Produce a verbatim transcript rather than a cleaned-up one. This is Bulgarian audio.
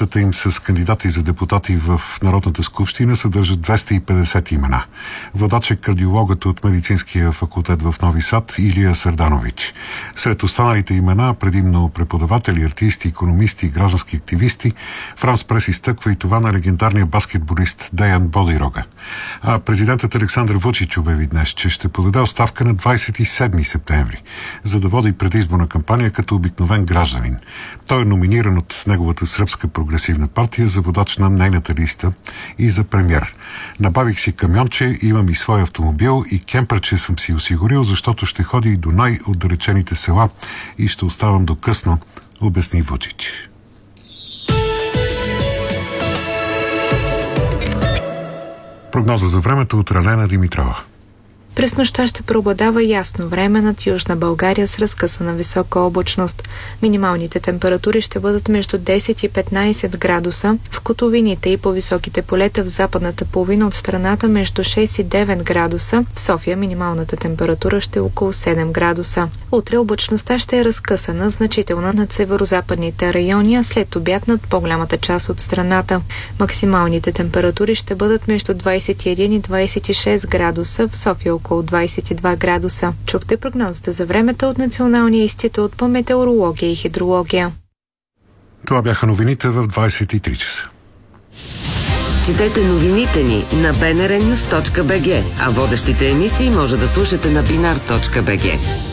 Листата им с кандидати за депутати в Народната скупщина съдържа двеста и петдесет имена. Водач е кардиологът от Медицинския факултет в Нови Сад Илия Сърданович. Сред останалите имена, предимно преподаватели, артисти, икономисти и граждански активисти, Франс Прес изтъква и това на легендарния баскетболист Деян Бодирога. А президентът Александър Вучич обяви днес, че ще подаде оставка на двадесет и седми септември, за да води предизборна кампания като обикновен гражданин. Той е номиниран от неговата сръбска прогресивна партия за водач на нейната листа и за премиер. Набавих си камионче, имам и свой автомобил и кемперче съм си осигурил, защото ще ходя и до най-отдалечените села и ще оставам до късно, обясни Вучич. Прогноза за времето от Ралена Димитрова. През нощта ще преобладава ясно време над Южна България с разкъсана висока облачност. Минималните температури ще бъдат между десет и петнадесет градуса, в котловините и по високите полета в западната половина от страната между шест и девет градуса, в София минималната температура ще е около седем градуса. Утре облачността ще е разкъсана, значителна над северозападните райони, а след обяд над по-голямата част от страната. Максималните температури ще бъдат между двадесет и един и двадесет и шест градуса, в София около двадесет и два градуса. Чухте прогнозата за времето от Националния институт по метеорология и хидрология. Това бяха новините в двадесет и три часа. Четете новините ни на би ен ар нюс точка би джи, а водещите емисии може да слушате на бинар точка би джи.